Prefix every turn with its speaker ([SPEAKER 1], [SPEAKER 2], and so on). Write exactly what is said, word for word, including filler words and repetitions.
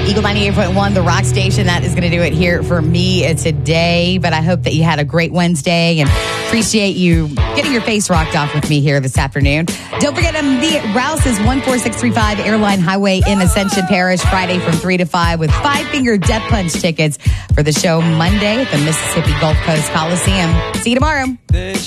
[SPEAKER 1] Eagle ninety-eight point one, the rock station. That is going to do it here for me today. But I hope that you had a great Wednesday and appreciate you getting your face rocked off with me here this afternoon. Don't forget, I'm the Rouse's one four six three five Airline Highway in Ascension Parish, Friday from three to five with Five Finger Death Punch tickets for the show Monday at the Mississippi Gulf Coast Coliseum. See you tomorrow.